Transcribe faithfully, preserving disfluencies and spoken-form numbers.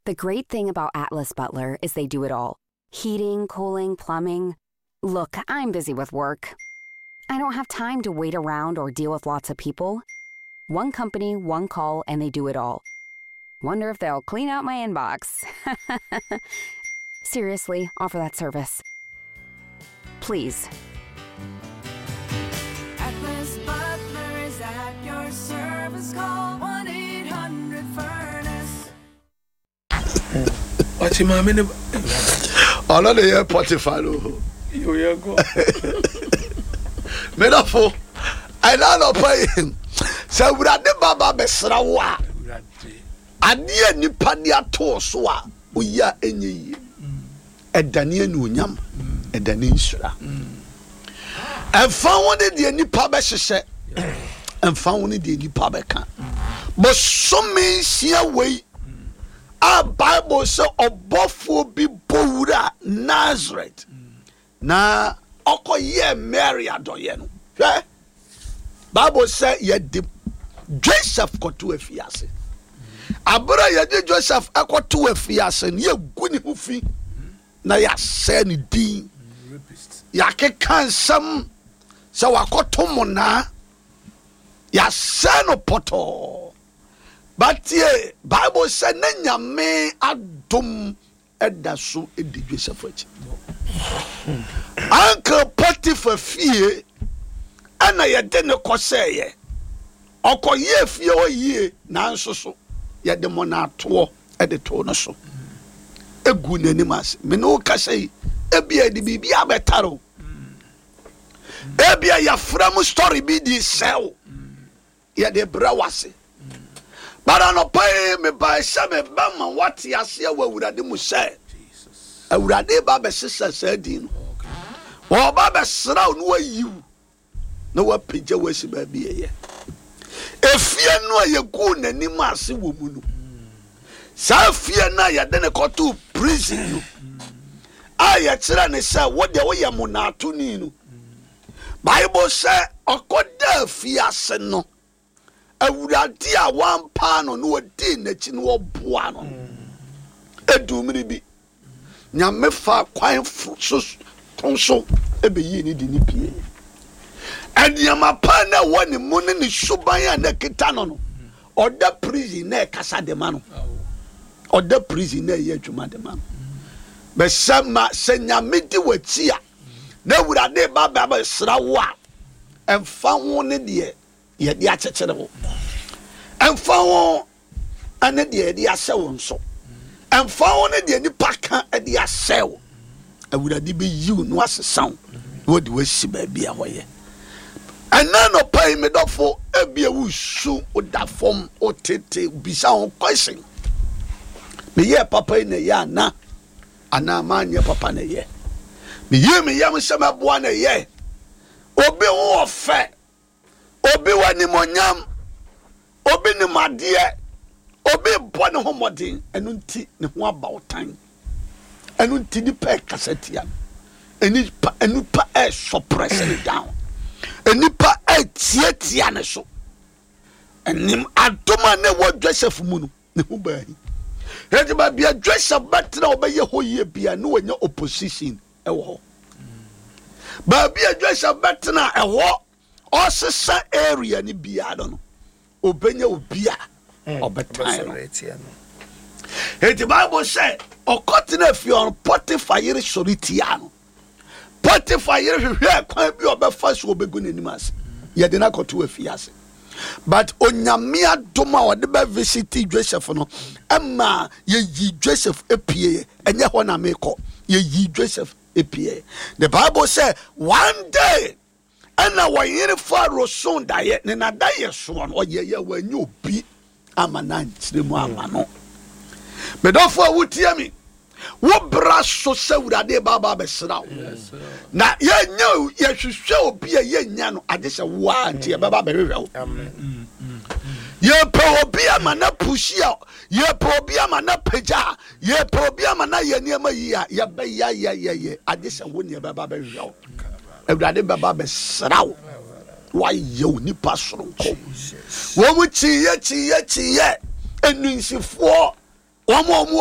The great thing about Atlas Butler is they do it all. Heating, cooling, plumbing. Look, I'm busy with work. I don't have time to wait around or deal with lots of people. One company, one call, and they do it all. Wonder if they'll clean out my inbox. Seriously, offer that service. Please. Atlas Butler is at your service. Call one eight hundred furnace. What's your mom in the Another year, Potiphar. You go. Medafo, I don't know paying. So we are the Baba Besrawa. Adia Nipadia Toswa, we are any a Daniel Nunyam, a Daninsula. And found the Nipa Beshe and found the Nipa Beka. But some may see a way. Our Bible says, above will be Bora Nazareth. Na oko ye Mary adoye no. Bible say ye de Joseph koto afiase. Abra ye de Joseph akoto afiase ne ye guni hu fi. Na ya se ne din. Ya ke kansam se wakoto mona. Ya se no poto. But ye Bible say na nyame adom edaso edi Joseph achi. Uncle Potiphar fie ana ye de ne koseye okoye fie oye nanso so ye de mona to e de to no so egu nanim ase me no kasei ebia de bibia betaro ebia ya from story bi di sell ye de brawase bara no pay me ba sha me ba ma what ase wa wurade mu say awurade ba be sesa sadin wo ba be sra no ayiw na wa pija wasi ba bi ye efie no ayeku nanim ase wo mu no sa fie na ya de ne koto prison no aya kira ne say wo de wo ye monato ni no Bible say okoda fie ase no awurade a wan pa no no odi na chi no boa no edumiri bi nyame fa kwan so tonso ebe yi ni di ni pie anyama pa na woni mu ne ni suban na kita no no oda prison na kasa de ma no oda prison na ye adwuma de ma no be sama se nyame di watia na wurade ba ba ba sra wo a emfa ho ne de ye de achechere wo emfa ho ane de de ase wo nso emfa ho ne de nipa ka de ase wo awurade be yiw no asesan wo de wasi ba bia hoye ana no pai me dofo ebia wo su odafom otete bisa ho question me ye papa ne ya na ana manye papa ne ye me ye me yam sema boa ne ye obi wo ofe obi wani monyam obi ni madie obi bo ne homodin enu nti ne ho abawtan enu nti di pe kasetia eni pa enu pa e suppress it down eni pa e tietia ne so enim adoma ne wo Joseph mu no ne ho baahi hedi ba bia Joseph batra obeye hoye bia ne wonya opposition e wo ba bia Joseph batra e wo osesa area ni bia do no obenya obia obetan no hedi Bible say okotina fi on Potiphar yere soritia no Potiphar yere hwehwe kwan bi obefa so obegu nanim ase ye de na koto afiase but onyame adoma ode ba visit Joseph no ama ye yi Joseph epie enye ho na meko ye yi Joseph epie. The Bible say one day ana wa yere Pharaoh son daye ne na daye so no ye ye wa nyu obi amana ntiremu amano me dofo wutie mi wo bra so sewurade baba be srawo na ye nya ye hwehwe obi ye nya no ade se wa ntie baba be hwehwe amen ye po obi amana pushia ye po obi amana peja ye po obi amana ye niema yi ya ye be ya ya ye ade se wo ne baba be hwehwe ewurade baba be srawo wa ye oni pasronko wo mu chi ye chi ye chi ye enunsifo wo mo